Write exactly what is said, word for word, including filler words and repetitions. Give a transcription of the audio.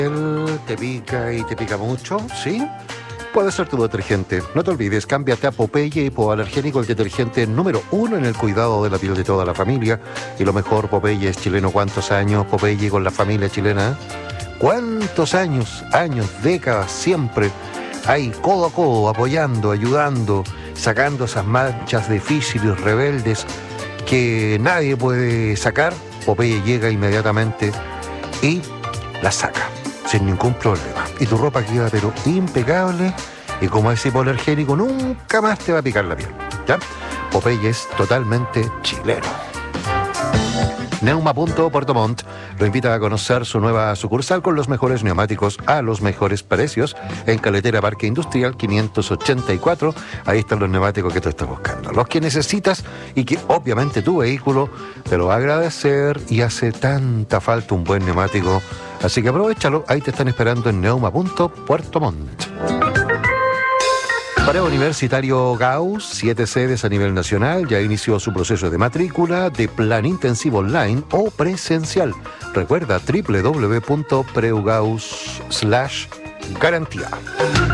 ¿Te pica y te pica mucho? ¿Sí? Puede ser tu detergente. No te olvides, cámbiate a Popeye Hipoalergénico, el detergente número uno en el cuidado de la piel de toda la familia. Y lo mejor, Popeye es chileno. ¿Cuántos años Popeye con la familia chilena? ¿Cuántos años, años, décadas, siempre ahí codo a codo, apoyando, ayudando, sacando esas manchas difíciles, rebeldes, que nadie puede sacar? Popeye llega inmediatamente y la saca, sin ningún problema. Y tu ropa queda pero impecable, y como es hipoalergénico, nunca más te va a picar la piel, ¿ya? Popeye es totalmente chileno. Neuma punto Puerto Montt lo invita a conocer su nueva sucursal con los mejores neumáticos a los mejores precios en Carretera Parque Industrial quinientos ochenta y cuatro. Ahí están los neumáticos que tú estás buscando, los que necesitas y que obviamente tu vehículo te lo va a agradecer, y hace tanta falta un buen neumático. Así que aprovéchalo, ahí te están esperando en Neuma punto Puerto Montt. Para Universitario Gauss, siete sedes a nivel nacional, ya inició su proceso de matrícula de plan intensivo online o presencial. Recuerda doble u doble u doble u punto preugaus slash garantía.